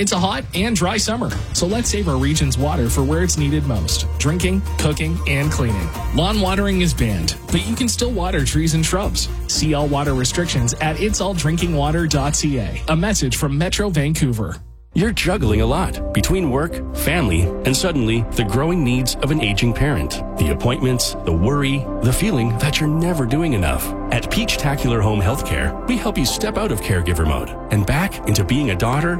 It's a hot and dry summer, so let's save our region's water for where it's needed most: drinking, cooking, and cleaning. Lawn watering is banned, but you can still water trees and shrubs. See all water restrictions at itsalldrinkingwater.ca. A message from Metro Vancouver. You're juggling a lot between work, family, and suddenly the growing needs of an aging parent. The appointments, the worry, the feeling that you're never doing enough. At Peachtacular Home Healthcare, we help you step out of caregiver mode and back into being a daughter